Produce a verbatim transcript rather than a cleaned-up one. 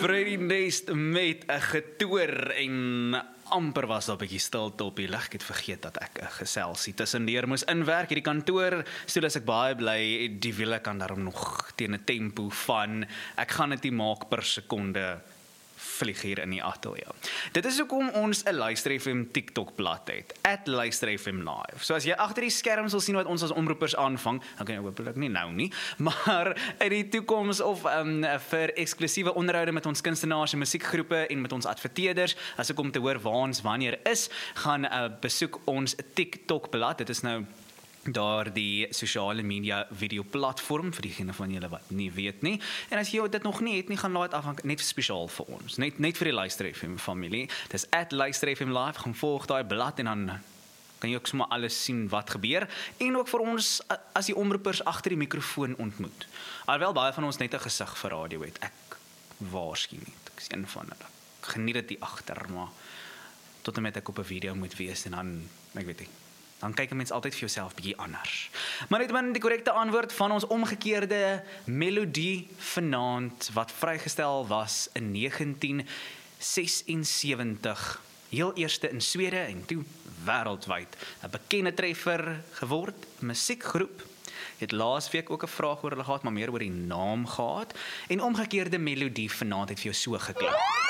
Freddy Nest met 'n getoer en amper was daar 'n bietjie stilte op die lig. Ek het vergeet dat ek 'n geselsie tussendeur moes inwerk. Hierdie kantoor, stoel is ek baie bly, die wiele kan daarom nog teen 'n tempo van, ek gaan dit nie maak per sekonde vlieg hier in die ateljee. Dit is hoekom ons 'n Luister F M TikTok blad het, at Luister F M Live. So as jy agter die skerm sal sien wat ons as omroepers aanvang, okay, hopelik nie nou nie, maar in die toekoms of um, vir eksklusiewe onderhoude met ons kunstenaars en musiekgroepe en met ons adverteerders, as ek om te hoor waar ons wanneer is, gaan uh, besoek ons TikTok blad. Dit is nou daar die sosiale media video platform vir diegene van julle wat nie weet nie. En as jy dit nog nie het nie, gaan laat af net spesiaal vir ons. Net net vir die Luister F M familie. Dis at Luister F M Live, gaan volg daai blad en dan kan jy ook sommer alles sien wat gebeur en ook vir ons as die omroepers agter die mikrofoon ontmoet. Alhoewel baie van ons net 'n gesig vir radio het. Ek waarsku nie. Ek is een van hulle. Ek geniet dit die agter, maar tot en met ek op 'n video moet wees en dan ek weet nie. Dan kyk 'n mens altyd vir jouself bietjie anders. Maar net man, die korrekte antwoord van ons omgekeerde melodie vanaand wat vrygestel was in negentien sesensewentig, heel eerste in Swede en toe wêreldwyd 'n bekende treffer geword. Musiekgroep het laasweek ook 'n vraag oor hulle gehad, maar meer oor die naam gehad. En omgekeerde melodie vanaand het vir jou so geklink.